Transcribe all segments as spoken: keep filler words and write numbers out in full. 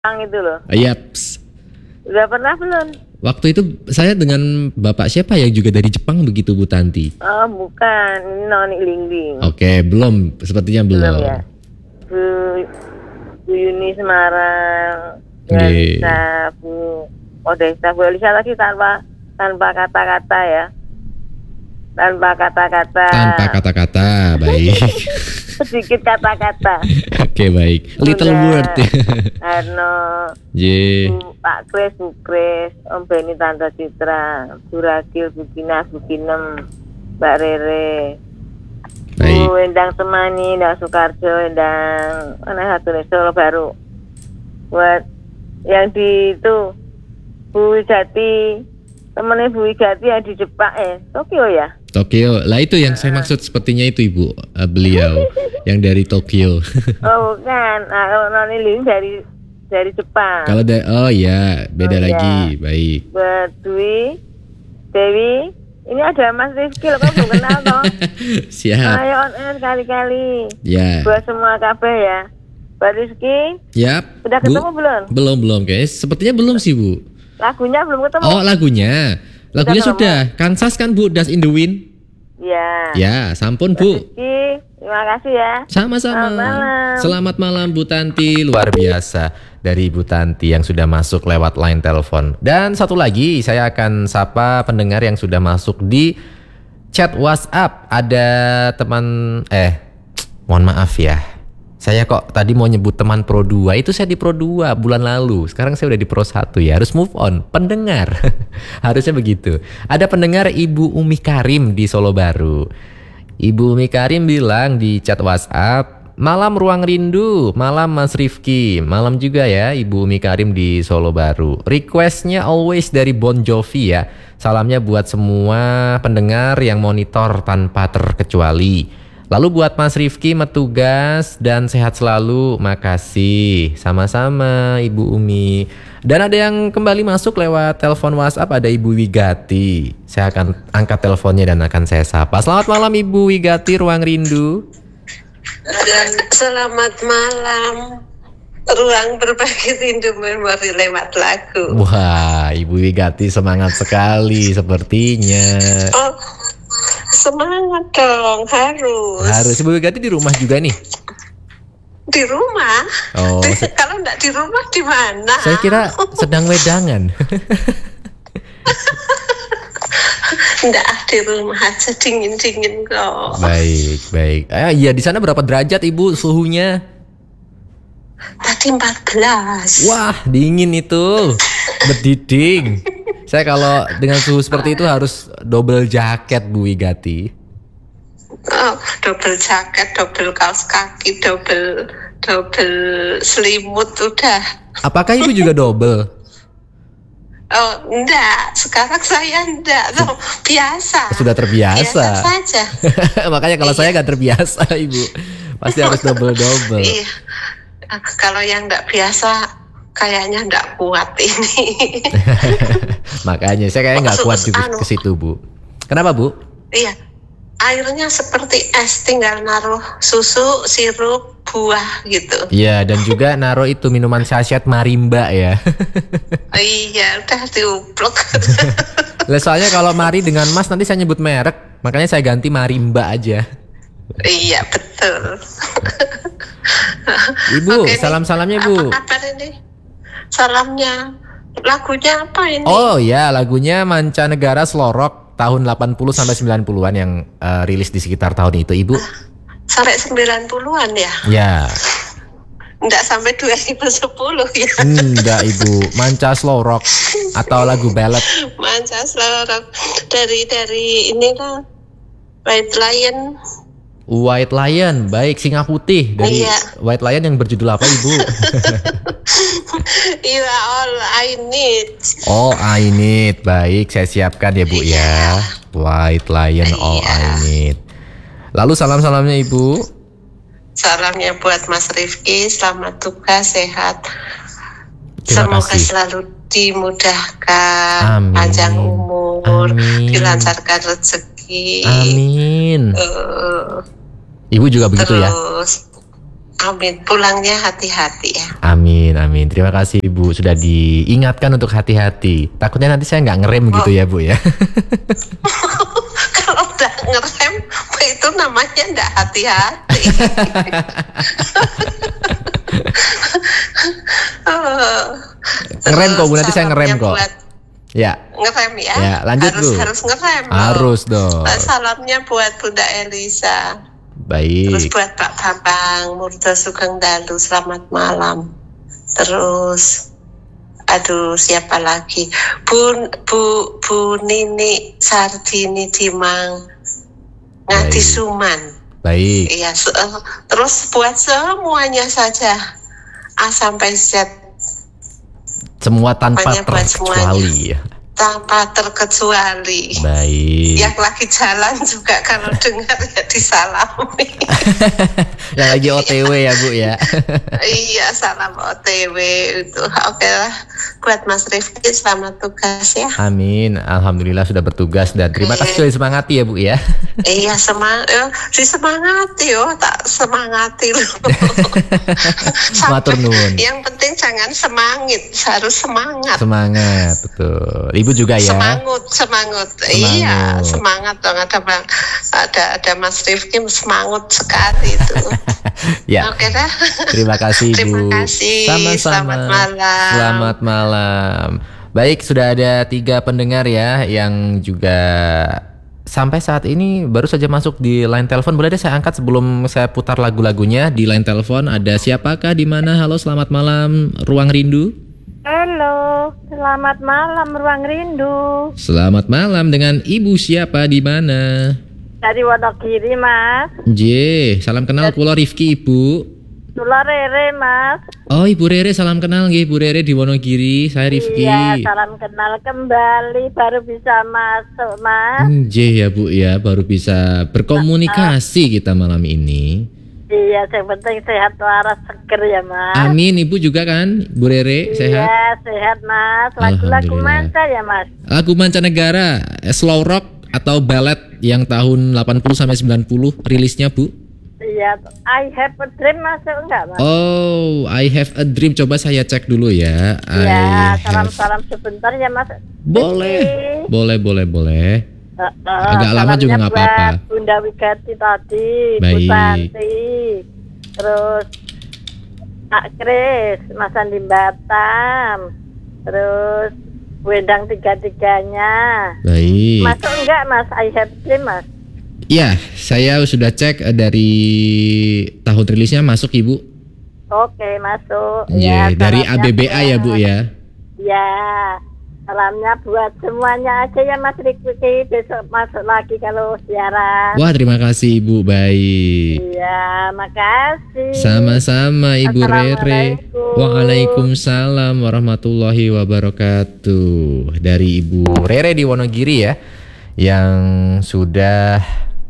itu loh. Yaps. Udah pernah belum? Waktu itu saya dengan Bapak siapa yang juga dari Jepang begitu Bu Tanti? Oh bukan, ini Noni Lingling. Oke, belum, sepertinya belum. Belum ya. Bu, Bu Yuni Semarang, Bu Nggih. Elisa, Bu Odessa, Bu Elisa lagi tanpa tanpa kata-kata ya. Tanpa kata-kata. Tanpa kata-kata, baik. Sedikit kata-kata. Oke, baik. Little Bunda word. Arno, J. Bu Pak Kris, Bu Kris, Om Beni, Tante Citra, Bu Ragil, Bu Kina, Bu Kinem, Mbak Rere, Baik. Bu Endang Temani, Endang Sukarjo, Endang mana satu nih Solo Baru. Buat yang di itu Bu Wijati, temennya Bu Wijati yang di Jepang eh Tokyo ya. Tokyo. Lah itu yang saya maksud sepertinya itu Ibu, uh, beliau yang dari Tokyo. Oh bukan, nah, kalau Noni Ling dari dari Jepang. Kalau da- oh ya, beda Oh, iya. lagi. Baik. Buat Dwi, Dewi, ini ada Mas Rizky, lo kan belum kenal toh. Siap. Ayo on air kali-kali. Ya. Buat semua kabeh ya. Buat Rizky, Yap. udah Bu. ketemu belum? Belum, belum guys. Sepertinya belum sih Bu. Lagunya belum ketemu? Oh lagunya. Lagunya Udah sudah. Kansas kan Bu, Dust in the Wind. Ya. Ya, sampun Buat Bu. Rizky, terima kasih ya. Sama-sama. Selamat malam. Selamat malam Bu Tanti. Luar biasa dari Bu Tanti yang sudah masuk lewat line telepon. Dan satu lagi saya akan sapa pendengar yang sudah masuk di chat WhatsApp. Ada teman eh mohon maaf ya. Saya kok tadi mau nyebut teman Pro dua, itu saya di Pro dua bulan lalu. Sekarang saya udah di Pro satu ya, harus move on. Pendengar, harusnya begitu. Ada pendengar Ibu Umi Karim di Solo Baru. Ibu Umi Karim bilang di chat WhatsApp, malam ruang rindu, malam Mas Rifki, malam juga ya Ibu Umi Karim di Solo Baru. Requestnya always dari Bon Jovi ya. Salamnya buat semua pendengar yang monitor tanpa terkecuali. Lalu buat Mas Rifki, Metugas, dan sehat selalu, makasih. Sama-sama Ibu Umi. Dan ada yang kembali masuk lewat telepon WhatsApp, ada Ibu Wigati. Saya akan angkat teleponnya dan akan saya sapa. Selamat malam Ibu Wigati, Ruang Rindu. Dan selamat malam, ruang berbagi rindu memori lewat lagu. Wah, Ibu Wigati semangat sekali sepertinya. Oh, semangat dong, harus. Harus. Ibu Wigati di rumah juga nih? Di rumah? Oh, Di- se- kalau enggak di rumah di mana? Saya kira sedang wedangan. Enggak, di rumah aja, dingin-dingin kok. Baik, baik. Eh, iya, di sana berapa derajat Ibu suhunya? Tadi empat belas. Wah, dingin itu. Berdiding. Saya kalau dengan suhu seperti itu harus double jaket Bu Wigati. Oh, double jaket, double kaos kaki, double double selimut udah. Apakah Ibu juga double? Oh, enggak. Sekarang saya enggak. Oh, biasa. Sudah terbiasa. Biasa saja. Makanya kalau saya nggak terbiasa Ibu, pasti harus double-double. Iya. Kalau yang enggak biasa kayaknya enggak kuat ini. Makanya saya kayaknya nggak kuat juga Anu. ke situ Bu. Kenapa Bu? Iya. Airnya seperti es, tinggal naruh susu, sirup, buah gitu. Iya, dan juga naruh itu minuman sachet Marimba ya. Iya, udah diupluk. Lah soalnya kalau Mari dengan Mas nanti saya nyebut merek, makanya saya ganti Marimba aja. Iya, betul. Ibu, Oke, nih. salam-salamnya Bu. Apa kabar ini? Salamnya. Lagunya apa ini? Oh ya, lagunya Mancanegara Slow Rock tahun delapan puluh sampai sembilan puluhan yang uh, rilis di sekitar tahun itu, Ibu. Sampai sembilan puluhan ya? Ya. Enggak sampai dua ribu sepuluh ya? Enggak, Ibu. Manca Slow Rock atau lagu ballad. Manca Slow Rock. Dari dari ini kan White Lion. White Lion, baik, singa putih dari Iya. White Lion yang berjudul apa, Ibu? You are all I need. All I Need, baik, saya siapkan ya Bu ya. White Lion, All Iya. I Need. Lalu salam-salamnya Ibu. Salamnya buat Mas Rifki, selamat tugas, sehat. Terima Semoga kasih. selalu dimudahkan, Amin. panjang umur, Amin. dilancarkan rezeki. Amin. Eh, Ibu juga begitu ya? terus Amin. Pulangnya hati-hati ya. Amin, amin. Terima kasih Ibu sudah diingatkan untuk hati-hati. Takutnya nanti saya nggak ngerem Oh. gitu ya Bu ya. Kalau udah ngerem, itu namanya nggak hati-hati. Oh. Ngerem kok Bu, Terus nanti saya ngerem salamnya kok. buat- Ya, Ngerem ya? Ya, lanjut, harus, Bu. Harus ngerem loh. harus dong. Nah, salamnya buat Bunda Elisa. Terus Baik. buat Pak Bambang Murda Sugeng Dalu, selamat malam. Terus aduh siapa lagi? Bu Bu Bu Nini Sardini Dimang Ngati Baik. Suman. Baik. Iya, se- eh, terus buat semuanya saja A sampai Z Semua tanpa Pokoknya buat terkecuali ya. tanpa terkecuali. Baik. Yang lagi jalan juga kalau dengar ya disalami. Yang lagi O T W ya Bu ya. Iya, salam O T W itu. Oke lah, buat Mas Rifki selamat tugas ya. Amin. Alhamdulillah sudah bertugas dan terima kasih sudah disemangati ya Bu ya. Iya, semang, eh, disemangati yo, tak semangati loh. Matur nuwun. Yang penting jangan semangit, harus semangat. Semangat, betul. Ibu juga ya. Semangut, semangut, iya, semangat dong. Ada bang, ada ada Mas Rifki semangat sekali itu. Ya. Oke dah. Terima kasih Ibu. Terima kasih. Sama-sama. Selamat malam. Selamat malam. Baik, sudah ada tiga pendengar ya yang juga sampai saat ini baru saja masuk di line telepon. Boleh deh saya angkat sebelum saya putar lagu-lagunya di line telepon. Ada siapakah di mana? Halo, selamat malam, Ruang Rindu. Halo, selamat malam Ruang Rindu. Selamat malam, dengan Ibu siapa di mana? Dari Wonogiri, Mas. J, salam kenal kula Rifki Ibu. Tula Rere, Mas. Oh, Ibu Rere, salam kenal nggih, Ibu Rere di Wonogiri. Saya Rifki. Iya, salam kenal kembali, baru bisa masuk, Mas. Hmm, J ya Bu ya, baru bisa berkomunikasi kita malam ini. Iya, yang penting sehat waras seger ya, Mas. Amin, Ibu juga kan, Bu Rere, sehat? Iya, sehat, Mas. Lagu-lagu Alhamdulillah. manca ya, Mas. Lagu mancanegara, eh, slow rock atau ballad yang tahun delapan puluh sampai sembilan puluh rilisnya, Bu? Iya, I have a dream masuk enggak, Mas? Oh, I have a dream. Coba saya cek dulu ya. I Iya, have- salam-salam sebentar ya, Mas. Boleh, Rifki. boleh, boleh, boleh. Uh, uh, Agak lama juga salamnya nggak apa-apa. buat Bunda Wigati tadi, Bu Baik. Santi, terus Pak Kris, Mas Andi Batam, terus Bu Endang tiga-tiganya. Baik. Masuk enggak, Mas? I have dream, Mas. Ya, saya sudah cek eh, dari tahun rilisnya masuk Ibu. Oke, masuk. Iya, dari A salamnya B B A ya Bu buat- ya. Ya, salamnya buat semuanya aja ya, Mas Rifki. Besok masuk lagi kalau siaran. Wah, terima kasih Ibu. Baik. Iya, makasih. Sama-sama Ibu Rere. Assalamualaikum. Waalaikumsalam warahmatullahi wabarakatuh. Dari Ibu Rere di Wonogiri ya, yang sudah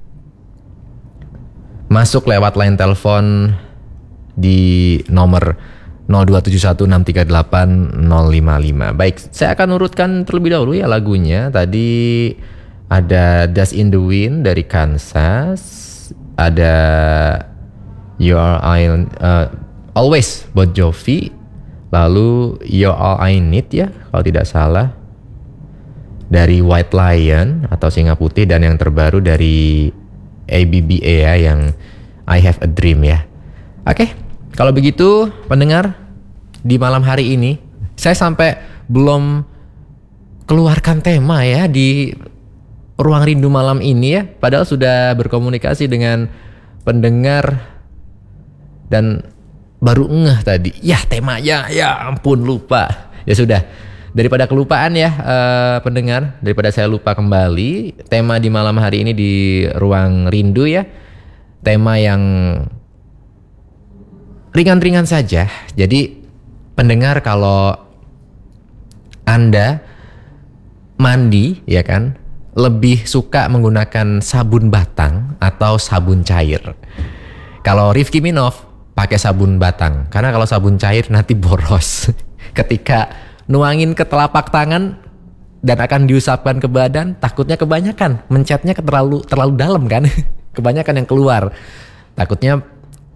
masuk lewat line telepon di nomor nol dua tujuh satu enam tiga delapan nol lima lima. Baik, saya akan urutkan terlebih dahulu ya lagunya. Tadi ada Dust in the Wind dari Kansas, ada You're I, uh, Always Bon Jovi, lalu You're All I Need ya kalau tidak salah dari White Lion atau Singa Putih, dan yang terbaru dari A B B A ya yang I Have a Dream ya. Oke, kalau begitu pendengar, di malam hari ini saya sampai belum keluarkan tema ya di Ruang Rindu malam ini ya, padahal sudah berkomunikasi dengan pendengar dan baru ngeh tadi. Ya temanya, ya ampun lupa. Ya sudah, daripada kelupaan ya eh, pendengar, daripada saya lupa kembali, tema di malam hari ini di Ruang Rindu ya, tema yang ringan-ringan saja. Jadi pendengar, kalau Anda mandi ya kan, lebih suka menggunakan sabun batang atau sabun cair? Kalau Rifki Minov pakai sabun batang, karena kalau sabun cair nanti boros. Ketika nuangin ke telapak tangan dan akan diusapkan ke badan, takutnya kebanyakan, mencetnya terlalu terlalu dalam kan. Kebanyakan yang keluar. Takutnya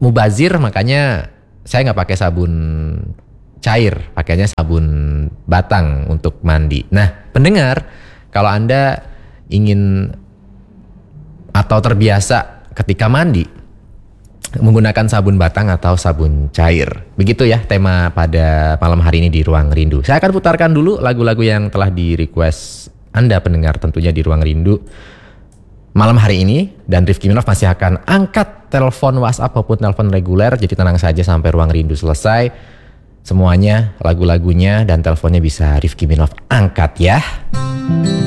mubazir, makanya saya nggak pakai sabun cair, pakainya sabun batang untuk mandi. Nah, pendengar, kalau Anda ingin atau terbiasa ketika mandi menggunakan sabun batang atau sabun cair. Begitu ya tema pada malam hari ini di Ruang Rindu. Saya akan putarkan dulu lagu-lagu yang telah di request Anda pendengar tentunya di Ruang Rindu malam hari ini, dan Rifki Minov masih akan angkat telepon WhatsApp maupun telepon reguler. Jadi tenang saja sampai Ruang Rindu selesai. Semuanya, lagu-lagunya dan teleponnya bisa Rifki Minov angkat ya.